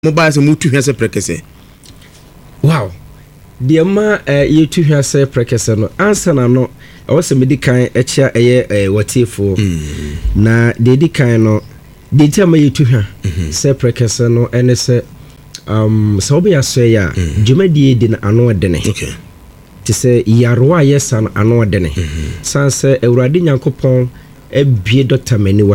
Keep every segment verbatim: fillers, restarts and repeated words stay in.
mobile se mutu hwese prekese. Wow. The ma ye tu hwese prekese no answer na no I was me di kan echia eye watifo na de di kan no de tema ye tu hwa se prekese no ene se um so be aso ya dwumadie di na ano de ne. Okay. Ti se yarwa yesan ano de ne. Sanse Ewurade Nyankopɔn ebie Doctor Maniwa.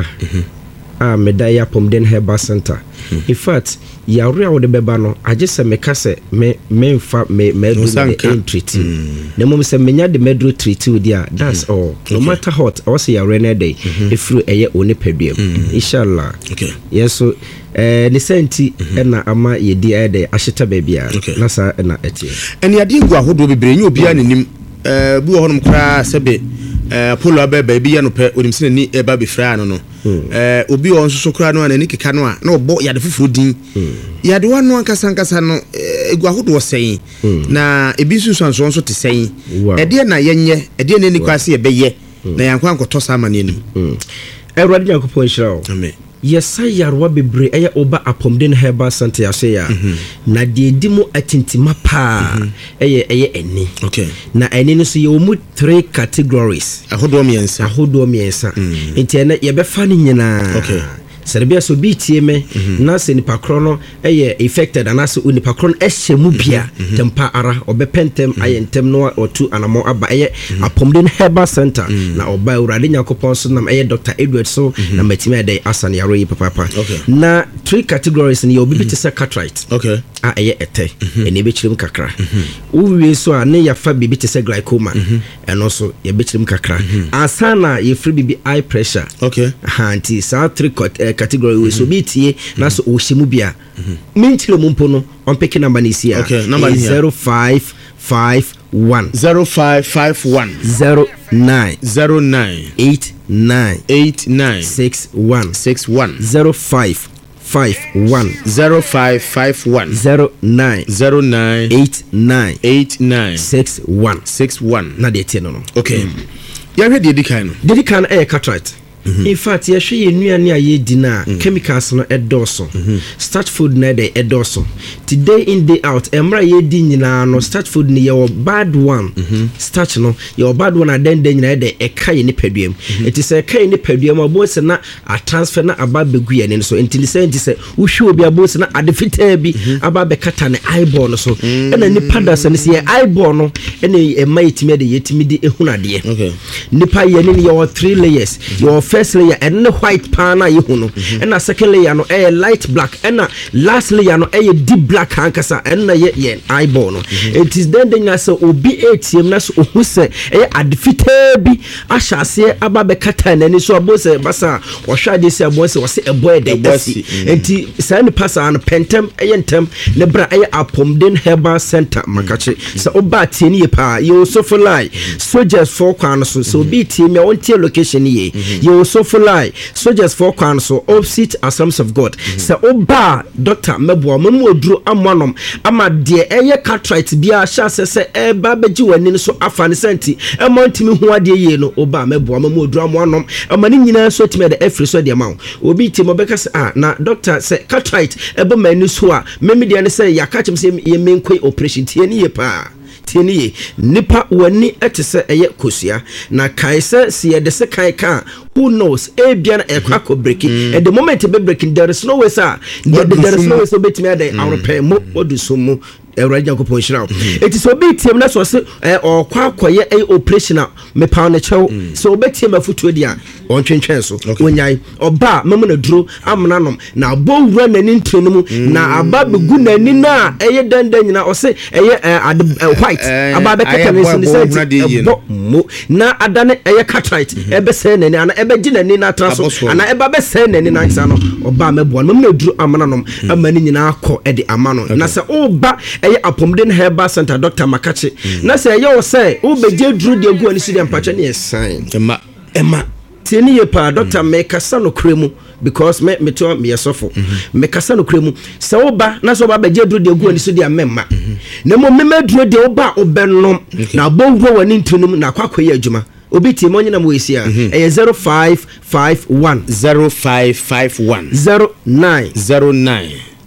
Ah, medaya Pomden Herbal Center. In fact, yawre wo de beba no age se meka se me memfa me medru de treat. Na mom se menya de medru treat wo dia. That's all. No matter what, I was yawre na dey efru eye oni paduam. Inshallah. Okay. Yes, so eh ne senti na ama ye di eye dey ahyeta ba bia. Na sa na etie. Ene ade gu ahodo bebre nya obi anenim eh bu honum kra sebe eh polo abeba bi ya no pe onim se ni eba be fra no no. Eh obi on so kra no na ni keka no a na obo yade fufuro din. Yade wa no ankasa ankasa no egu ahodo wo sen na ebi susu anso nso te sen. E de na yenye e de na ni kwase ye beye na yankwa ankoto sama ne anim. Ewurade Nyankopɔn hyira wo. Amen. Yes, I yarwa bebre aya oba Apomden Herbal Center yase ya na de dimu atintima pa eye eye eni. Okay. Na eni no so ye omu three categories. Ahodo miensa. Ahodo miensa. Enti ene ye befa ni nyina. Okay. Serbia so bi tie me na se nipa kro no eye affected and as nipa kro no ehye mu bia tempa ara obepentem ayentem no otu anamo aba eye Apomden Herbal Center na oba Ewurade Nyankopɔn so na eye Doctor Edward so na matimi ade asan yaro yi papa. Na three categories ni obi bi te se cataract. Okay. A eye ete ene be chirim kakra. Uwie so a ne yafa bibi te se glaucoma eno so ye be chirim kakra. Asana ye free bibi eye pressure. Okay. Ha anti sa three category we so bitie na so ohyimu bia mentiro mumpo no on pick number ni sia. Okay, number ni zero five five one zero five five one zero nine zero nine eight nine eight nine six one six one zero five five one zero five five one zero nine zero nine eight nine eight nine six one six one. na de tie no no. Okay. Ya hwe de di kan no. De di kan e cataract. In fact, ye hwe ye nuane a ye di na chemicals no edoso. Starch food na de edoso. Today in day out, emra ye di nyina no starch food ni ye bad one. Starch no ye bad one aden den nyina de eka ye ni paduam. It is eka ye ni paduam abo se na a transfer na aba begu ye ni so. Enti se enti se wo hwe obi abo se na adefita bi aba be kata ne eyeball no so. E na nipa da se ne se eyeball no e na e ma yetimi de yetimi di ehunade. Okay. Nipa ye ni ye three layers. Your first layer and white pana ye hu no and na second layer no eh light black and na last layer no eh deep black hankasa and na ye ye eyeball no it is then then so obi A T M na so hu se eh adfita bi ahyase aba be kata na ni so abo se basa wo hwa de se abo se wo se ebo e de dasi enti sa ni pasa no pentem eh ntem ne bra eh Apomden Herbal Center makache so oba tie ni pa you so for lie soldiers for kwan so so obi tie me won tie location ye you so for lie soldiers for kwan so opposite Assemblies of God so oba Doctor Mebo mamu oduro amanom ama de eye cataract bia sha se se e ba beji wani so afa ne senti e montimi hu ade ye no oba Mebo mamu oduro amanom ama ni nyina so timi de afri so de ma obi timo beka se ah na doctor se cataract e ba mani so a memi de ne se ya ka chim se ye menkoi operation tie ni ye pa tieni nipa wani etese eye kosua na kaise se de se kai ka who knows e bia na e kwa ko breaking at the moment be breaking there is no way sir there is no way so betimi ade awrepe mo odusumu Ewurade Nyankopɔn hyira. It is obi tiem na so se okwa akoye e operation me pa na chew so obetiem afutuo dia on twentwen so wonyai oba memu na duro amna nom na abo wura na ni ntire no na aba begu na ni na eye dandan nyina o se eye white aba be kata ne sin se mo na adane eye cataract e be se na ni ana e be gi na ni na traso ana e ba be se na ni na nsa no oba mebo memu na duro amna nom amani nyina akọ e de amano na se oba eye Apomden Herbal Center Doctor Makache na say ye wo say wo beje duru de gu ani studio mpacha ne sign ema ema tieni ye pa Doctor Mekasa no kremu because me me to me yesofo Mekasa no kremu se wo ba na so ba beje duru de gu ani studio memma na mo mema duru de wo ba obennom na bo wo wani ntunum na kwakoye adwuma obi ti mo nyina mo esi a e zero five five one zero five five one zero nine zero nine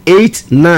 eight nine